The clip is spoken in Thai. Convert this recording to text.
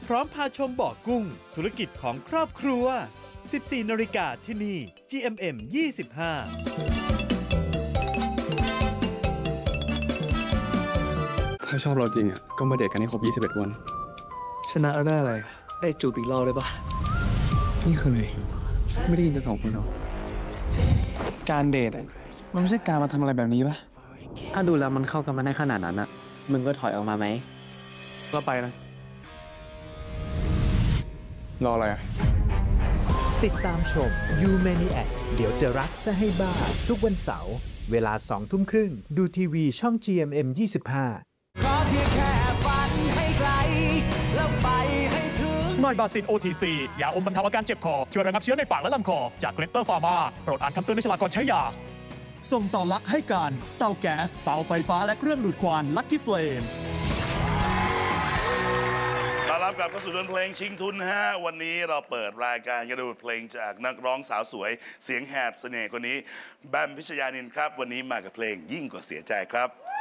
พร้อมพาชมบ่อกุ้งธุรกิจของครอบครัว 14 นาฬิกาที่นี่ GMM 25 ถ้าชอบเราจริงอ่ะก็มาเดทกันให้ครบ21 วันชนะแล้วได้อะไรได้จูบอีกรอบเลยปะนี่คืออะไรไม่ได้ยินจะ2 คนหรอการเดทอ่ะมันไม่ใช่การมาทำอะไรแบบนี้ปะถ้าดูแล้วมันเข้ากันมาได้ขนาดนั้นอะมึงก็ถอยออกมาไหมก็ไปนะรออะไรอ่ะติดตามชม You Maniacs เดี๋ยวจะรักซะให้บ้าทุกวันเสาร์เวลา 20:30 ดูทีวีช่อง GMM 25 ขอเพียงแค่ฝันให้ไกลแล้วไปให้ถึงนายบาซิน OTC ยาอมบรรเทาอาการเจ็บคอช่วยระงับเชื้อในปากและลำคอจากเกรเตอร์ฟาร์มาโปรดอ่านคำเตือนในฉลากก่อนใช้ยาส่งต่อลักให้การเตาแก๊สเตาไฟฟ้าและเครื่องดูดควันลัคกี้เฟลมต้อนรับกลับเข้าสู่ดนเพลงชิงทุนฮะวันนี้เราเปิดรายการกระดูดเพลงจากนักร้องสาวสวยเสียงแหบเสน่ห์คนนี้แบมพิชยานินครับวันนี้มากับเพลงยิ่งกว่าเสียใจครับ